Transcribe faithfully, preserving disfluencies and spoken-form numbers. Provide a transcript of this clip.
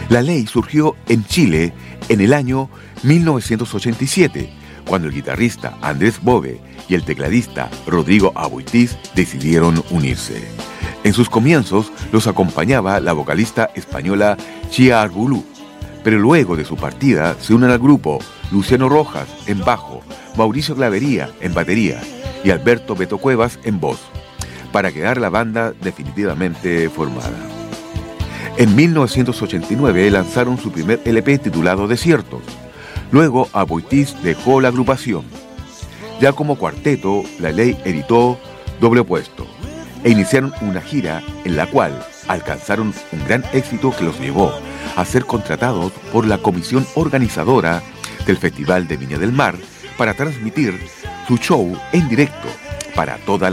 La ley surgió en Chile en el año mil novecientos ochenta y siete, cuando el guitarrista Andrés Bove y el tecladista Rodrigo Aboitiz decidieron unirse. En sus comienzos los acompañaba la vocalista española Chia Arboulou, pero luego de su partida se unen al grupo Luciano Rojas en bajo, Mauricio Clavería en batería y Alberto Beto Cuevas en voz, para quedar la banda definitivamente formada. En mil novecientos ochenta y nueve lanzaron su primer L P titulado Desiertos. Luego Aboitiz dejó la agrupación. Ya como cuarteto, La Ley editó Doble Opuesto e iniciaron una gira en la cual alcanzaron un gran éxito que los llevó a ser contratados por la comisión organizadora del Festival de Viña del Mar para transmitir su show en directo para toda la